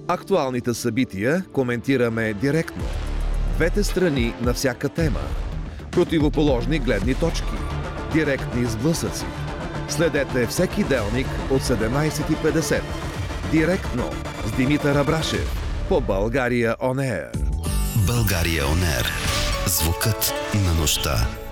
Актуалните събития коментираме директно. Двете страни на всяка тема. Противоположни гледни точки. Директни сблъсъци. Следете всеки делник от 17:50. Директно с Димитър Абрашев по България On Air. България On Air. Звукът на нощта.